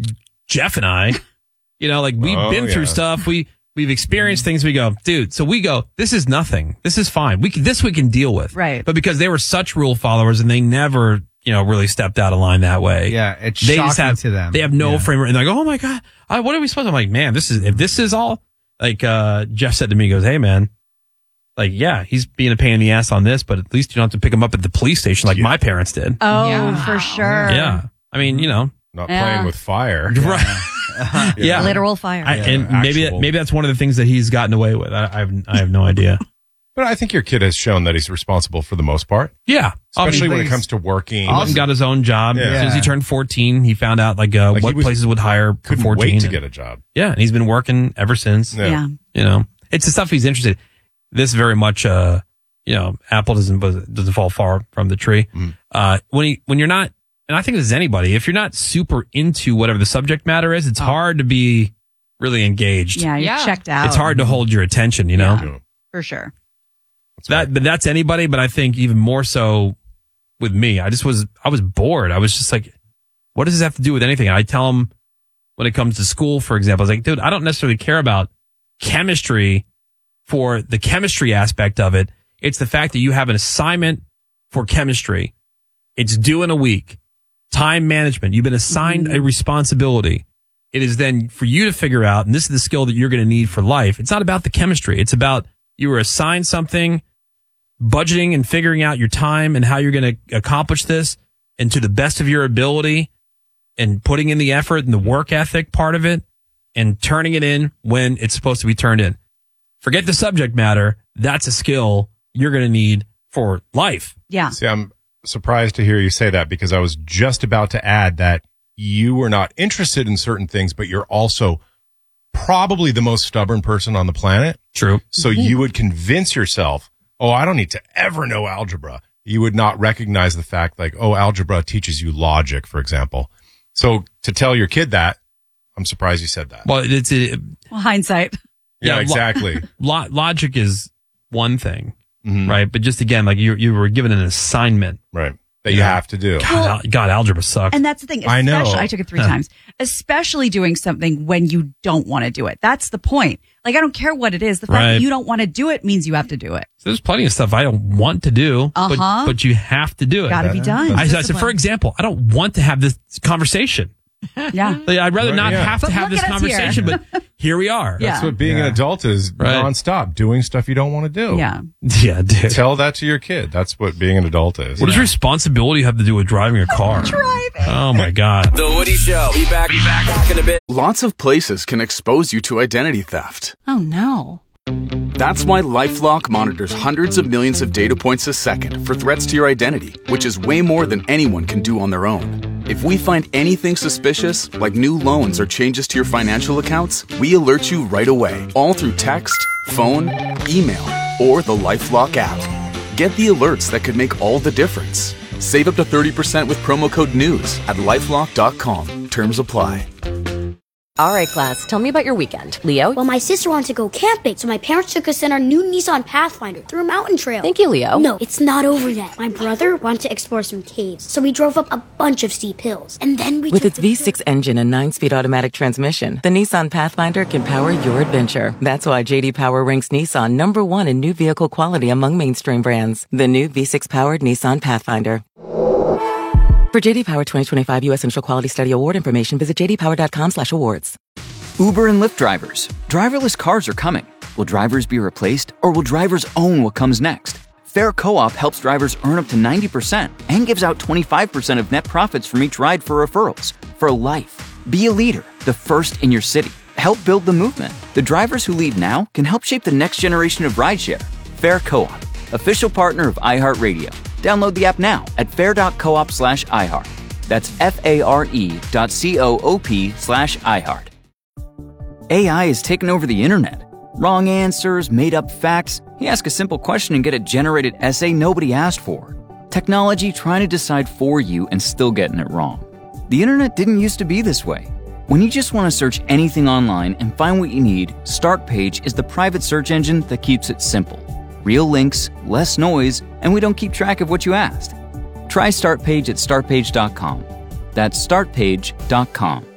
Jeff and I, we've been through stuff. We've experienced things. We go, dude. So we go, this is nothing. This is fine. We can deal with. Right. But because they were such rule followers and they never, really stepped out of line that way. Yeah. It's shocking to them. They have no framework. And they go, oh my God, what are we supposed to? I'm like, man, if this is all like, Jeff said to me, he goes, hey man, like, yeah, he's being a pain in the ass on this, but at least you don't have to pick him up at the police station like my parents did. Oh, for sure. Yeah. I mean, not playing with fire. Right. Yeah. Literal fire. And maybe that's one of the things that he's gotten away with. I have no idea. But I think your kid has shown that he's responsible for the most part. Yeah. Especially when it comes to working. He got his own job. Yeah. As soon as he turned 14, he found out what places would hire for couldn't 14. wait to get a job. Yeah. And he's been working ever since. Yeah. It's the stuff he's interested in. This very much, apple doesn't fall far from the tree. When you're not, and I think this is anybody, if you're not super into whatever the subject matter is, it's hard to be really engaged. Yeah, you're checked out. It's hard to hold your attention, Yeah, for sure. But that's anybody, but I think even more so with me. I was bored. I was just like, what does this have to do with anything? And I tell them when it comes to school, for example, I was like, dude, I don't necessarily care about chemistry for the chemistry aspect of it. It's the fact that you have an assignment for chemistry. It's due in a week. Time management. You've been assigned a responsibility. It is then for you to figure out, and this is the skill that you're going to need for life. It's not about the chemistry. It's about you were assigned something, budgeting and figuring out your time and how you're going to accomplish this, and to the best of your ability, and putting in the effort and the work ethic part of it, and turning it in when it's supposed to be turned in. Forget the subject matter. That's a skill you're going to need for life. Yeah. See, I'm surprised to hear you say that, because I was just about to add that you were not interested in certain things, but you're also probably the most stubborn person on the planet. True. So you would convince yourself, oh, I don't need to ever know algebra. You would not recognize the fact like, oh, algebra teaches you logic, for example. So to tell your kid that, I'm surprised you said that. Well, it's hindsight. Yeah, exactly. Logic is one thing, right? But just again, like you were given an assignment, right? That you have to do. God, algebra sucks. And that's the thing. I know. I took it 3 times. Especially doing something when you don't want to do it. That's the point. Like, I don't care what it is. The fact that you don't want to do it means you have to do it. So there's plenty of stuff I don't want to do, but you have to do it. Got to be done. I said, for example, I don't want to have this conversation. Yeah. Like, I'd rather not have to have this conversation, but here we are. That's what being an adult is, nonstop, doing stuff you don't want to do. Yeah. Yeah, dude. Tell that to your kid. That's what being an adult is. What does responsibility have to do with driving a car? Oh, my God. The Woody Show. Be back in a bit. Lots of places can expose you to identity theft. Oh, no. That's why LifeLock monitors hundreds of millions of data points a second for threats to your identity, which is way more than anyone can do on their own. If we find anything suspicious, like new loans or changes to your financial accounts, we alert you right away, all through text, phone, email, or the LifeLock app. Get the alerts that could make all the difference. Save up to 30% with promo code NEWS at LifeLock.com. Terms apply. All right, class, tell me about your weekend. Leo? Well, my sister wanted to go camping, so my parents took us in our new Nissan Pathfinder through a mountain trail. Thank you, Leo. No, it's not over yet. My brother wanted to explore some caves, so we drove up a bunch of steep hills. And then we With its V6 engine and 9-speed automatic transmission, the Nissan Pathfinder can power your adventure. That's why J.D. Power ranks Nissan #1 in new vehicle quality among mainstream brands. The new V6-powered Nissan Pathfinder. For JD Power 2025 U.S. Initial Quality Study Award information, visit jdpower.com/awards. Uber and Lyft drivers. Driverless cars are coming. Will drivers be replaced, or will drivers own what comes next? Fair Co-op helps drivers earn up to 90% and gives out 25% of net profits from each ride for referrals. For life. Be a leader, the first in your city. Help build the movement. The drivers who lead now can help shape the next generation of rideshare. Fair Co-op, official partner of iHeartRadio. Download the app now at fair.coop/iHeart. That's FARE.coop/iHeart. AI has taken over the internet. Wrong answers, made-up facts. You ask a simple question and get a generated essay nobody asked for. Technology trying to decide for you and still getting it wrong. The internet didn't used to be this way. When you just want to search anything online and find what you need, Startpage is the private search engine that keeps it simple. Real links, less noise, and we don't keep track of what you asked. Try Startpage at startpage.com. That's startpage.com.